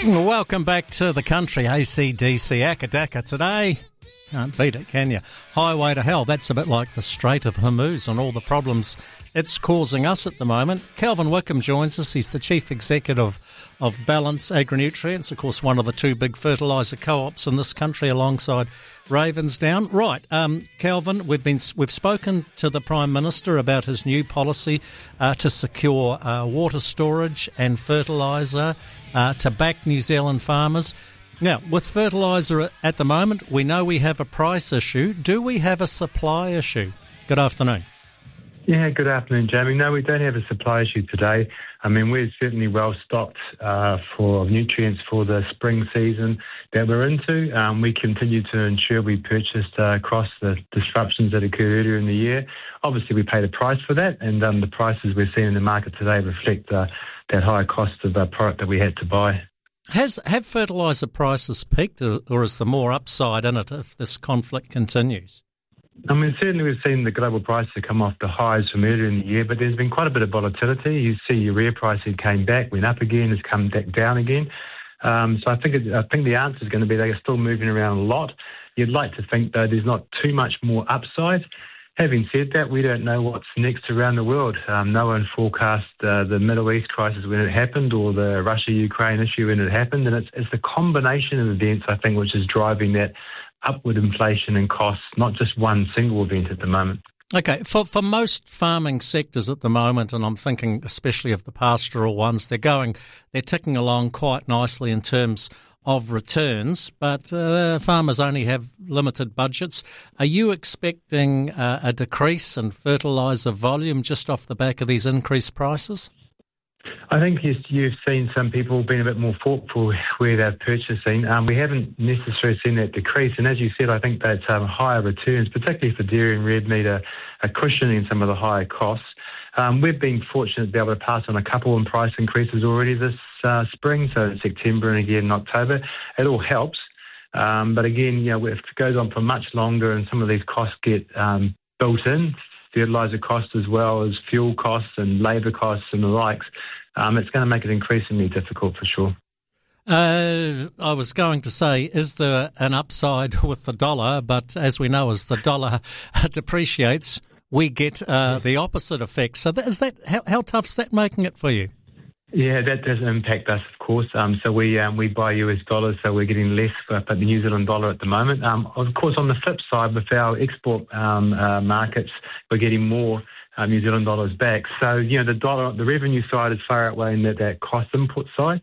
Welcome back to the country. AC/DC Akadaka today. Can't beat it, can you? Highway to hell. That's a bit like the Strait of Hormuz and all the problems it's causing us at the moment. Kelvin Wickham joins us. He's the Chief Executive of Balance Agri-Nutrients, of course, one of the two big fertiliser co-ops in this country alongside Ravensdown. Right, Kelvin, we've spoken to the Prime Minister about his new policy to secure water storage and fertiliser to back New Zealand farmers. Now, with fertiliser at the moment, we know we have a price issue. Do we have a supply issue? Good afternoon. Yeah, good afternoon, Jamie. No, we don't have a supply issue today. I mean, we're certainly well stocked for nutrients for the spring season that we're into. We continue to ensure we purchased across the disruptions that occurred earlier in the year. Obviously, we paid a price for that, and the prices we're seeing in the market today reflect that higher cost of product that we had to buy. Have fertiliser prices peaked, or is there more upside in it if this conflict continues? I mean, certainly we've seen the global prices come off the highs from earlier in the year, but there's been quite a bit of volatility. You see urea pricing came back, went up again, has come back down again. So I think the answer is going to be they're still moving around a lot. You'd like to think, though, there's not too much more upside. Having said that, we don't know what's next around the world. No one forecast the Middle East crisis when it happened or the Russia-Ukraine issue when it happened. And it's the combination of events, I think, which is driving that upward inflation and costs, not just one single event at the moment. Okay, for most farming sectors at the moment, and I'm thinking especially of the pastoral ones, they're ticking along quite nicely in terms of returns, but farmers only have limited budgets. Are you expecting a decrease in fertiliser volume just off the back of these increased prices? I think you've seen some people being a bit more thoughtful where they're purchasing. We haven't necessarily seen that decrease, and as you said, I think that higher returns, particularly for dairy and red meat, are cushioning some of the higher costs. We've been fortunate to be able to pass on a couple of price increases already this spring, so in September and again in October. It all helps. But again, if it goes on for much longer and some of these costs get built in, fertiliser costs as well as fuel costs and labour costs and the likes, it's going to make it increasingly difficult for sure. I was going to say, is there an upside with the dollar? But as we know, as the dollar depreciates, we get the opposite effect. So how tough is that making it for you? Yeah, that does impact us, of course. So we buy US dollars, so we're getting less for the New Zealand dollar at the moment. Of course, on the flip side, with our export markets, we're getting more New Zealand dollars back. So, the revenue side is far outweighing that cost input side.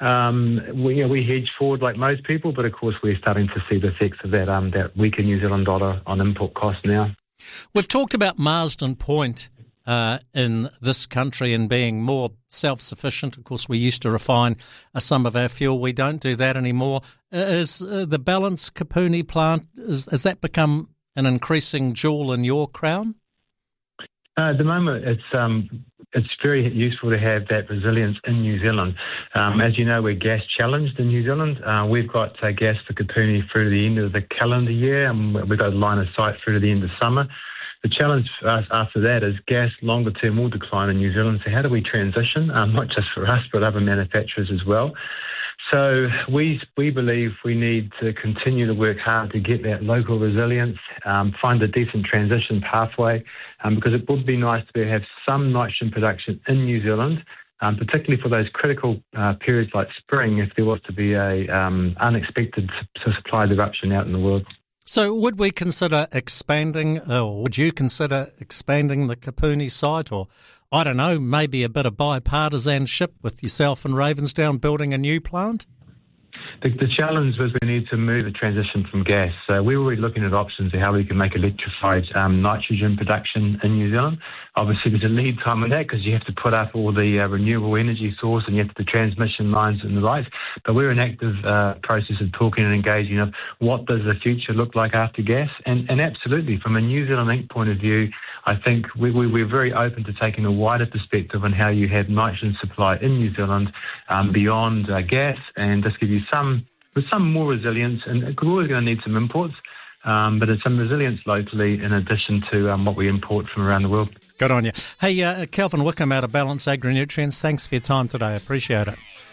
We hedge forward like most people, but of course we're starting to see the effects of that weaker New Zealand dollar on input costs now. We've talked about Marsden Point in this country and being more self-sufficient. Of course, we used to refine some of our fuel. We don't do that anymore. Is the Balance Kapuni plant, has that become an increasing jewel in your crown? At the moment, it's very useful to have that resilience in New Zealand. As you know, we're gas challenged in New Zealand. We've got gas for Kapuni through to the end of the calendar year, and we've got a line of sight through to the end of summer. The challenge for us after that is gas longer term will decline in New Zealand. So how do we transition, not just for us, but other manufacturers as well? So we believe we need to continue to work hard to get that local resilience, find a decent transition pathway, because it would be nice to have some nitrogen production in New Zealand, particularly for those critical periods like spring, if there was to be a unexpected supply disruption out in the world. So would we consider expanding, or would you consider expanding the Kapuni site, or, I don't know, maybe a bit of bipartisanship with yourself and Ravensdown building a new plant? The challenge was we need to move the transition from gas. So we were already looking at options of how we can make electrified nitrogen production in New Zealand. Obviously, there's a lead time on that because you have to put up all the renewable energy source and you have the transmission lines and the lights. But we're in active process of talking and engaging of what does the future look like after gas. And absolutely, from a New Zealand Inc. point of view, I think we're very open to taking a wider perspective on how you have nitrogen supply in New Zealand beyond gas, and just give you some more resilience. And we're always going to need some imports, but it's some resilience locally in addition to what we import from around the world. Good on you. Hey, Kelvin Wickham out of Balance Agri-Nutrients, thanks for your time today. I appreciate it.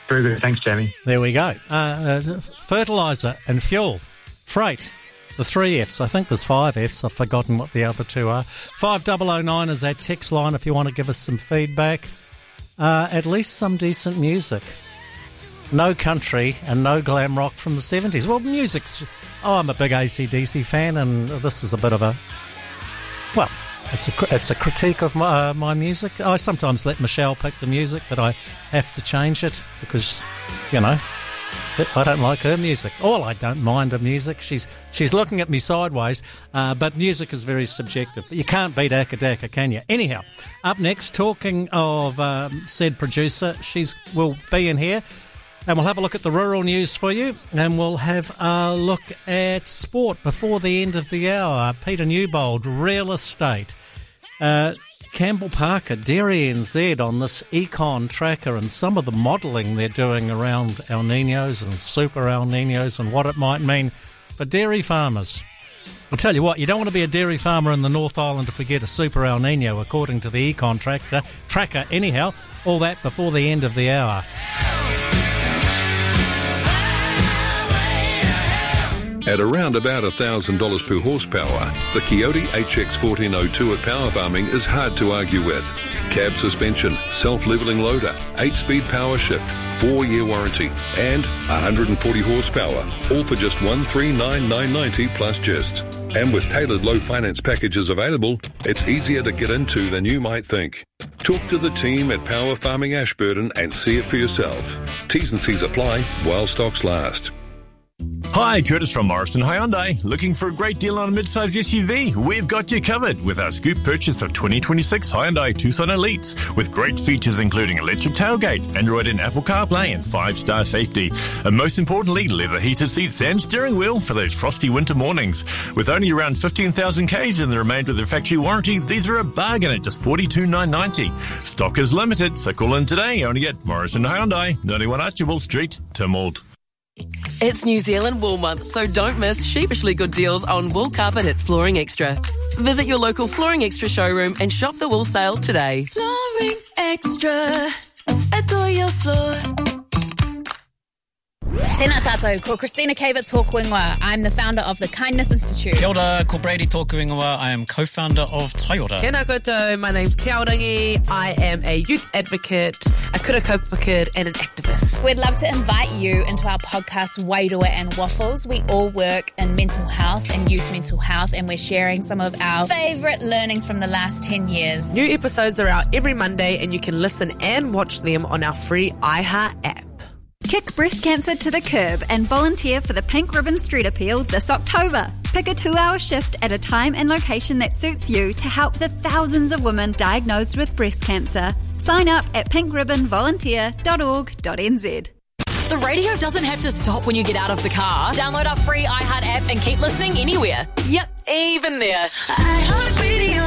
Very good. Thanks, Jamie. There we go. Fertiliser and fuel. Freight. The 3 Fs. I think there's 5 Fs. I've forgotten what the other 2 are. 5009 is our text line if you want to give us some feedback. At least some decent music. No country and no glam rock from the 70s. Well, music's... Oh, I'm a big AC/DC fan, and this is a bit of a... Well, it's a critique of my music. I sometimes let Michelle pick the music, but I have to change it because, you know, I don't like her music. I don't mind her music. She's looking at me sideways, but music is very subjective. You can't beat Acca Dacca, can you? Anyhow, up next, talking of said producer, will be in here. And we'll have a look at the rural news for you, and we'll have a look at sport before the end of the hour. Peter Newbold, real estate. Campbell Parker, Dairy NZ on this Econ tracker and some of the modelling they're doing around El Niños and Super El Niños and what it might mean for dairy farmers. I'll tell you what, you don't want to be a dairy farmer in the North Island if we get a Super El Niño, according to the Econ tracker. Anyhow, all that before the end of the hour. At around about $1,000 per horsepower, the Coyote HX1402 at Power Farming is hard to argue with. Cab suspension, self-levelling loader, 8-speed power shift, 4-year warranty, and 140 horsepower, all for just $139,990 plus gist. And with tailored low finance packages available, it's easier to get into than you might think. Talk to the team at Power Farming Ashburton and see it for yourself. T's and C's apply while stocks last. Hi, Curtis from Morrison Hyundai. Looking for a great deal on a mid-size SUV? We've got you covered with our scoop purchase of 2026 Hyundai Tucson Elites with great features including electric tailgate, Android and Apple CarPlay, and 5-star safety. And most importantly, leather heated seats and steering wheel for those frosty winter mornings. With only around 15,000 Ks and the remainder of their factory warranty, these are a bargain at just $42,990. Stock is limited, so call in today only at Morrison Hyundai, 91 Archibald Street, Tynwald. It's New Zealand Wool Month, so don't miss sheepishly good deals on wool carpet at Flooring Extra. Visit your local Flooring Extra showroom and shop the wool sale today. Flooring Extra, adore your floor. Tēnā tātou, ko Christina Cave at Tōku Ingoa. I'm the founder of the Kindness Institute. Kia ora, ko Brady Tōku Ingoa. I am co-founder of Tai Ora. Tēnā koutou, my name's Te Aorangi. I am a youth advocate, a kura kaupapa kid and an activist. We'd love to invite you into our podcast, Wairua and Waffles. We all work in mental health and youth mental health, and we're sharing some of our favourite learnings from the last 10 years. New episodes are out every Monday, and you can listen and watch them on our free iHeart app. Kick breast cancer to the curb and volunteer for the Pink Ribbon Street Appeal this October. Pick a 2-hour shift at a time and location that suits you to help the thousands of women diagnosed with breast cancer. Sign up at pinkribbonvolunteer.org.nz. The radio doesn't have to stop when you get out of the car. Download our free iHeart app and keep listening anywhere. Yep, even there. iHeart Radio.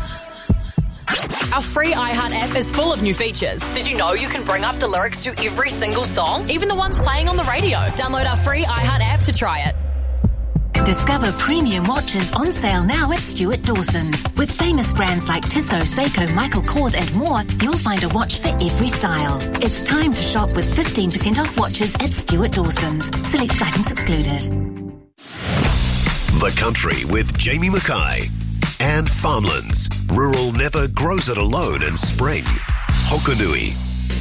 Our free iHeart app is full of new features. Did you know you can bring up the lyrics to every single song, even the ones playing on the radio? Download our free iHeart app to try it. Discover premium watches on sale now at Stuart Dawson's. With famous brands like Tissot, Seiko, Michael Kors and more, you'll find a watch for every style. It's time to shop with 15% off watches at Stuart Dawson's. Select items excluded. The Country with Jamie Mackay. And Farmlands. Rural never grows it alone in spring. Hokonui.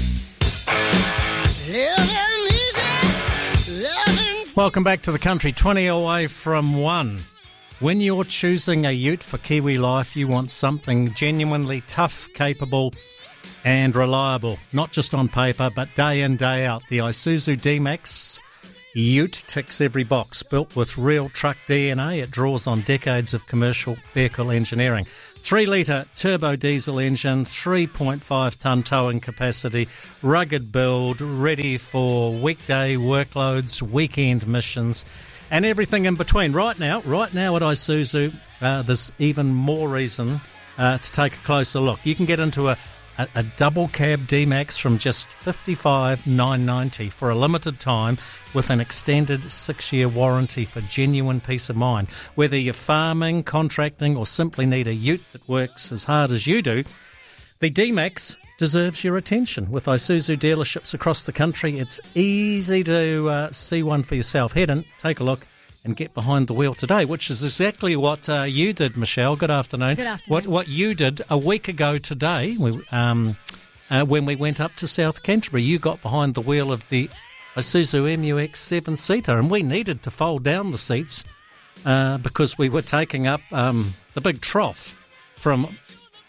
Welcome back to the country, 20 away from 1. When you're choosing a ute for Kiwi life, you want something genuinely tough, capable and reliable. Not just on paper, but day in, day out. The Isuzu D-Max ute ticks every box. Built with real truck DNA, it draws on decades of commercial vehicle engineering. 3-litre turbo diesel engine, 3.5-tonne towing capacity, rugged build, ready for weekday workloads, weekend missions, and everything in between. Right now at Isuzu, there's even more reason to take a closer look. You can get into a double cab D-Max from just $55,990 for a limited time with an extended 6-year warranty for genuine peace of mind. Whether you're farming, contracting or simply need a ute that works as hard as you do, the D-Max deserves your attention. With Isuzu dealerships across the country, it's easy to see one for yourself. Head in, take a look, and get behind the wheel today, which is exactly what you did, Michelle. Good afternoon. Good afternoon. What you did a week ago today, when we went up to South Canterbury, you got behind the wheel of the Isuzu MU-X 7-seater, and we needed to fold down the seats because we were taking up the big trough from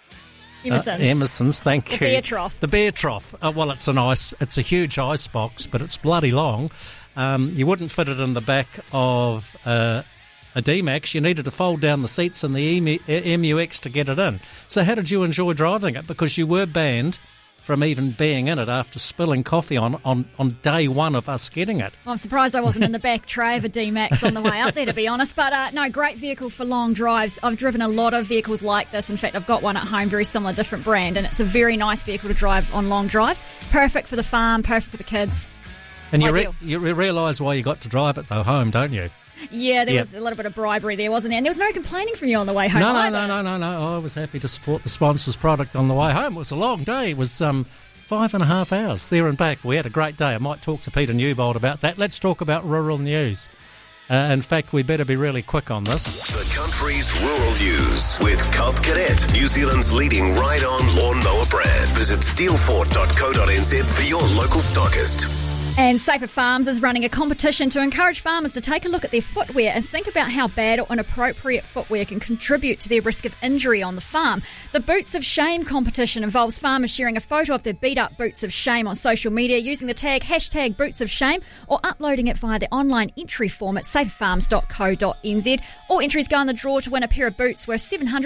Emerson's, thank you. The beer trough. The beer trough. Well, it's a huge ice box, but it's bloody long. You wouldn't fit it in the back of a D-Max. You needed to fold down the seats in the MU-X to get it in. So how did you enjoy driving it? Because you were banned from even being in it after spilling coffee on day one of us getting it. I'm surprised I wasn't in the back tray of a D-Max on the way up there, to be honest. But no, great vehicle for long drives. I've driven a lot of vehicles like this. In fact, I've got one at home, very similar, different brand, and it's a very nice vehicle to drive on long drives. Perfect for the farm, perfect for the kids. And you realise why you got to drive it, though, home, don't you? Yeah, there was a little bit of bribery there, wasn't there? And there was no complaining from you on the way home either. No. I was happy to support the sponsor's product on the way home. It was a long day. It was 5.5 hours there and back. We had a great day. I might talk to Peter Newbold about that. Let's talk about rural news. In fact, we better be really quick on this. The country's rural news with Cub Cadet, New Zealand's leading ride-on lawnmower brand. Visit steelfort.co.nz for your local stockist. And Safer Farms is running a competition to encourage farmers to take a look at their footwear and think about how bad or inappropriate footwear can contribute to their risk of injury on the farm. The Boots of Shame competition involves farmers sharing a photo of their beat-up boots of shame on social media using the tag hashtag Boots of Shame or uploading it via the online entry form at saferfarms.co.nz. All entries go in the draw to win a pair of boots worth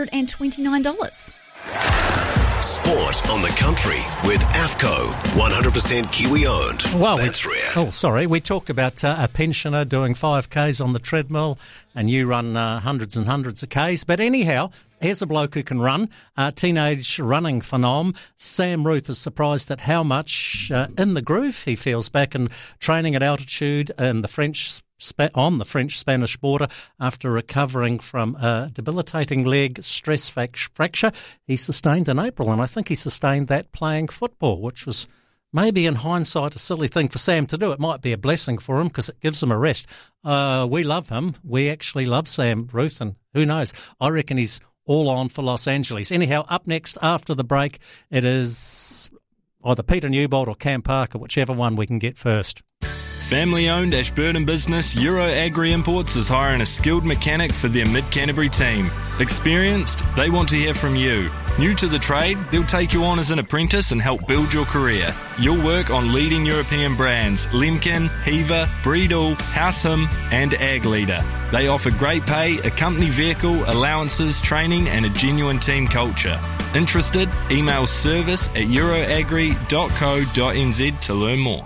$729. Sport on the country with AFCO, 100% Kiwi owned. Well, that's rare. We talked about a pensioner doing 5Ks on the treadmill, and you run hundreds and hundreds of Ks. But anyhow, here's a bloke who can run, teenage running phenom. Sam Ruth is surprised at how much in the groove he feels back in training at altitude in the on the French-Spanish border after recovering from a debilitating leg stress fracture he sustained in April. And I think he sustained that playing football, which was maybe in hindsight a silly thing for Sam to do. It might be a blessing for him because it gives him a rest. We love him. We actually love Sam Ruth, and who knows? I reckon he's all on for Los Angeles. Anyhow, up next after the break, it is either Peter Newbold or Cam Parker, whichever one we can get first. Family-owned Ashburton business Euro Agri Imports is hiring a skilled mechanic for their Mid-Canterbury team. Experienced? They want to hear from you. New to the trade? They'll take you on as an apprentice and help build your career. You'll work on leading European brands Lemken, Heaver, Breedall, Househam and Ag Leader. They offer great pay, a company vehicle, allowances, training and a genuine team culture. Interested? Email service@euroagri.co.nz to learn more.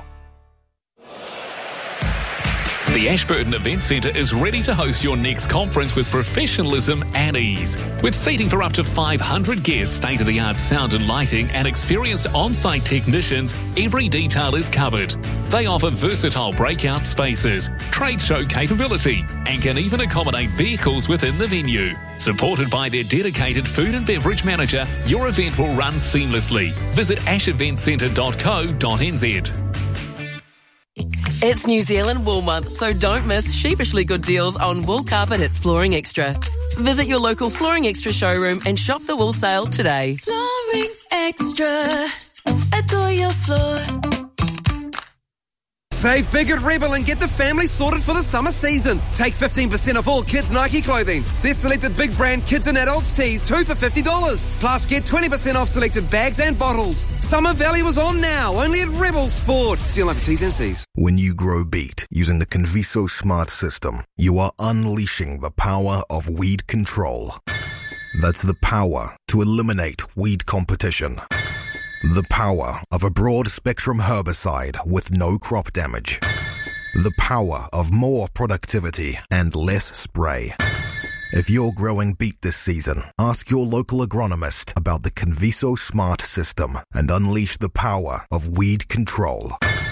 The Ashburton Event Centre is ready to host your next conference with professionalism and ease. With seating for up to 500 guests, state-of-the-art sound and lighting, and experienced on-site technicians, every detail is covered. They offer versatile breakout spaces, trade show capability, and can even accommodate vehicles within the venue. Supported by their dedicated food and beverage manager, your event will run seamlessly. Visit asheventcentre.co.nz. It's New Zealand Wool Month, so don't miss sheepishly good deals on wool carpet at Flooring Extra. Visit your local Flooring Extra showroom and shop the wool sale today. Flooring Extra, adore your floor. Save big at Rebel and get the family sorted for the summer season. Take 15% off all kids' Nike clothing. Their selected big brand kids and adults tees, 2 for $50. Plus get 20% off selected bags and bottles. Summer value is on now, only at Rebel Sport. See you for T's and C's. When you grow beet using the Conviso Smart System, you are unleashing the power of weed control. That's the power to eliminate weed competition. The power of a broad-spectrum herbicide with no crop damage. The power of more productivity and less spray. If you're growing beet this season, ask your local agronomist about the Conviso Smart System and unleash the power of weed control.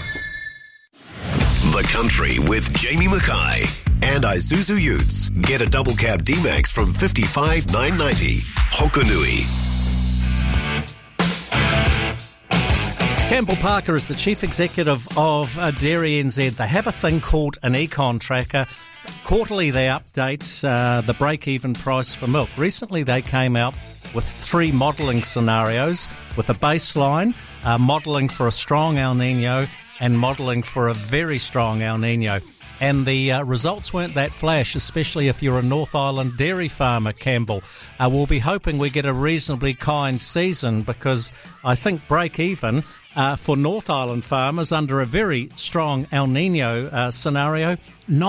The Country with Jamie Mackay and Isuzu Utes. Get a double cab D-Max from $55,990. Hokonui. Campbell Parker is the Chief Executive of Dairy NZ. They have a thing called an Econ Tracker. Quarterly they update the break-even price for milk. Recently they came out with 3 modelling scenarios with a baseline, modelling for a strong El Niño and modelling for a very strong El Niño. And the results weren't that flash, especially if you're a North Island dairy farmer, Campbell. We'll be hoping we get a reasonably kind season because I think break-even for North Island farmers under a very strong El Niño scenario,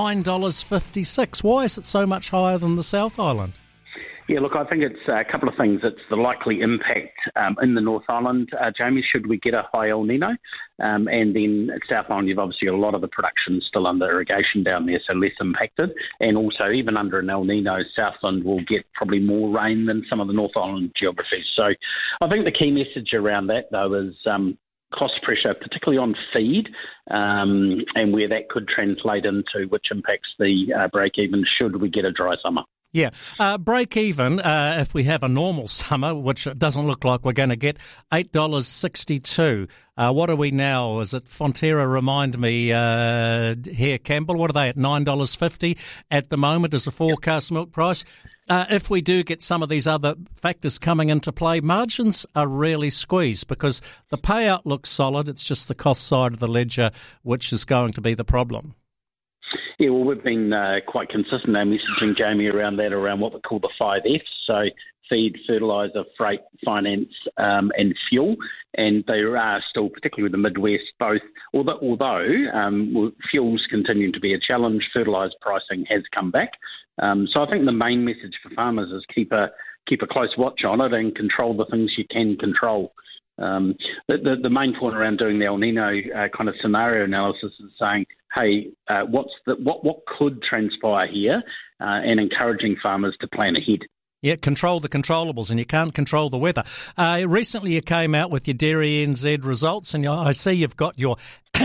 $9.56. Why is it so much higher than the South Island? Yeah, look, I think it's a couple of things. It's the likely impact in the North Island, Jamie, should we get a high El Niño. And then at South Island, you've obviously got a lot of the production still under irrigation down there, so less impacted. And also, even under an El Niño, Southland will get probably more rain than some of the North Island geographies. So I think the key message around that, though, is cost pressure, particularly on feed, and where that could translate into, which impacts the break-even should we get a dry summer. Yeah, break even if we have a normal summer, which it doesn't look like we're going to get, $8.62. What are we now? Is it Fonterra? Remind me here, Campbell. What are they at? $9.50 at the moment as a forecast milk price. If we do get some of these other factors coming into play, margins are really squeezed because the payout looks solid. It's just the cost side of the ledger which is going to be the problem. Yeah, well, we've been quite consistent, our messaging, Jamie, around what we call the 5 Fs. So feed, fertiliser, freight, finance and fuel. And there are still, particularly with the Midwest, both, although fuel's continuing to be a challenge, fertiliser pricing has come back. So I think the main message for farmers is keep a close watch on it and control the things you can control. The main point around doing the El Niño kind of scenario analysis is saying, hey, what could transpire here, and encouraging farmers to plan ahead. Yeah, control the controllables, and you can't control the weather. Recently you came out with your Dairy NZ results, and I see you've got your,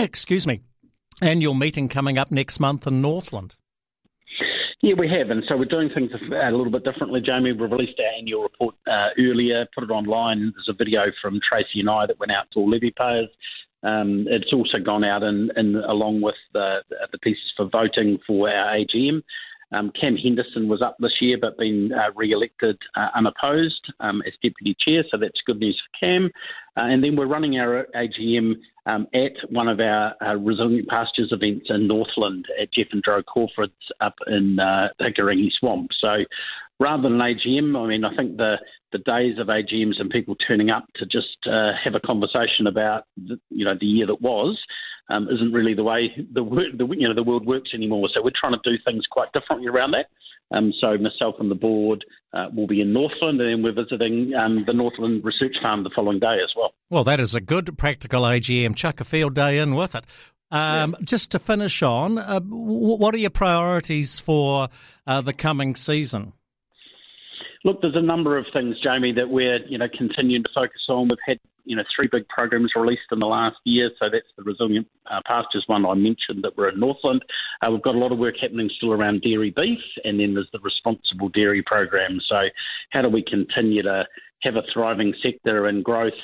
annual meeting coming up next month in Northland. Yeah, we have, and so we're doing things a little bit differently, Jamie. We've released our annual report earlier, put it online. There's a video from Tracy and I that went out to all levy payers. It's also gone out in along with the pieces for voting for our AGM. Cam Henderson was up this year but been re-elected unopposed as Deputy Chair, so that's good news for Cam. And then we're running our AGM at one of our Resilient Pastures events in Northland at Jeff and Drew Crawford's up in Hikaringi Swamp. So rather than an AGM, I mean, I think the days of AGMs and people turning up to just have a conversation about the year that was isn't really the way the world works anymore. So we're trying to do things quite differently around that. So myself and the board will be in Northland, and then we're visiting the Northland Research Farm the following day as well. Well, that is a good practical AGM. Chuck a field day in with it. Just to finish on, what are your priorities for the coming season? Look, there's a number of things, Jamie, that we're continuing to focus on. We've had 3 big programs released in the last year, so that's the Resilient Pastures one I mentioned that we're in Northland. We've got a lot of work happening still around dairy beef, and then there's the Responsible Dairy program. So how do we continue to have a thriving sector and growth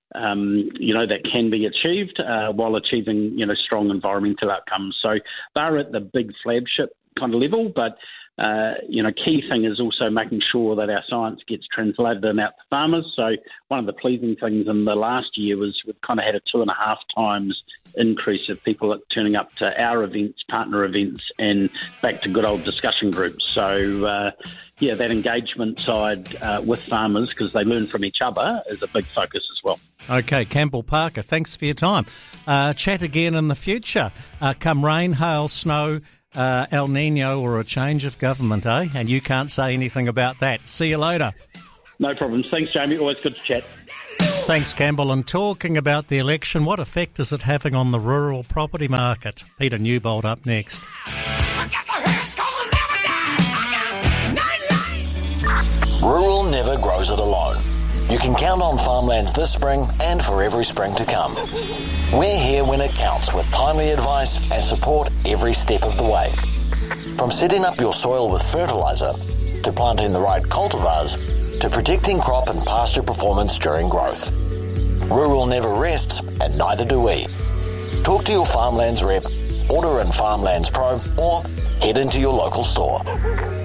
that can be achieved while achieving strong environmental outcomes? So they're at the big flagship kind of level, but key thing is also making sure that our science gets translated and out to farmers. So one of the pleasing things in the last year was we've kind of had a 2.5 times increase of people turning up to our events, partner events, and back to good old discussion groups. So, that engagement side with farmers, because they learn from each other, is a big focus as well. Okay, Campbell Parker, thanks for your time. Chat again in the future. Come rain, hail, snow, El Niño or a change of government, eh? And you can't say anything about that. See you later. No problems. Thanks, Jamie. Always good to chat. Thanks, Campbell. And talking about the election, what effect is it having on the rural property market? Peter Newbold up next. Rural never grows it alone. You can count on Farmlands this spring and for every spring to come. We're here when it counts with timely advice and support every step of the way. From setting up your soil with fertiliser, to planting the right cultivars, to protecting crop and pasture performance during growth. Rural never rests, and neither do we. Talk to your Farmlands rep, order in Farmlands Pro, or head into your local store.